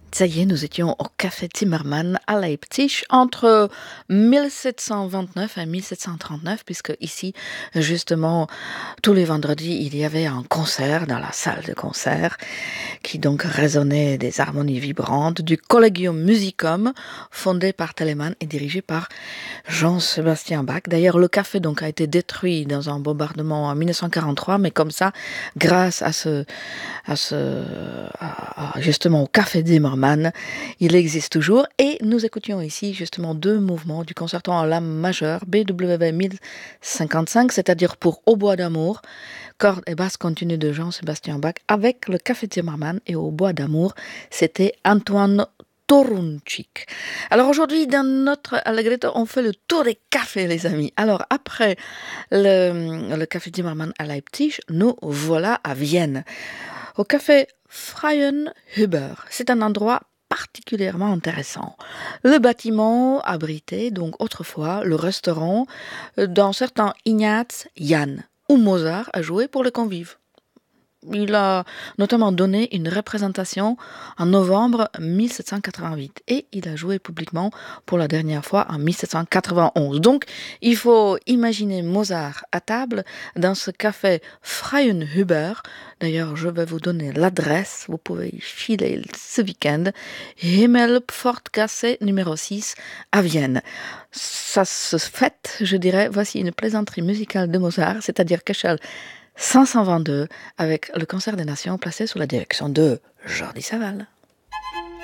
Ça y est, nous étions au Café Zimmermann à Leipzig entre 1729 et 1739, puisque ici, justement, tous les vendredis, il y avait un concert dans la salle de concert qui donc résonnait des harmonies vibrantes du Collegium Musicum, fondé par Telemann et dirigé par Jean-Sébastien Bach. D'ailleurs, le café donc a été détruit dans un bombardement en 1943, mais comme ça, grâce justement au Café Zimmermann, il existe toujours. Et nous écoutions ici justement deux mouvements du concerto en la majeure BWV 1055, c'est-à-dire pour hautbois d'amour, cordes et basse continue de Jean-Sébastien Bach avec le Café Zimmermann, et au bois d'amour, c'était Antoine Torunchik. Alors aujourd'hui, dans notre Allegretto, on fait le tour des cafés, les amis. Alors après le Café Zimmermann à Leipzig, nous voilà à Vienne, au café Freienhuber. C'est un endroit particulièrement intéressant. Le bâtiment abritait donc autrefois le restaurant d'un certain Ignaz Jan, où Mozart a joué pour les convives. Il a notamment donné une représentation en novembre 1788 et il a joué publiquement pour la dernière fois en 1791. Donc, il faut imaginer Mozart à table dans ce café Freienhuber. D'ailleurs, je vais vous donner l'adresse, vous pouvez y filer ce week-end. Himmelpfortgasse numéro 6 à Vienne. Ça se fête, je dirais, voici une plaisanterie musicale de Mozart, c'est-à-dire Köchel 522, avec le Concert des Nations placé sous la direction de Jordi Savall.